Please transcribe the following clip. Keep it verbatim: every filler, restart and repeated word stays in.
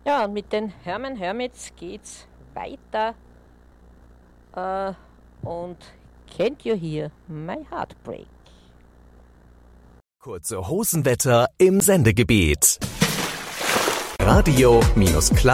Ja, und mit den Herman Hermits geht's weiter. Äh, und Can't You Hear My Heartbreak? Kurze Hosenwetter im Sendegebiet. Radio-Klar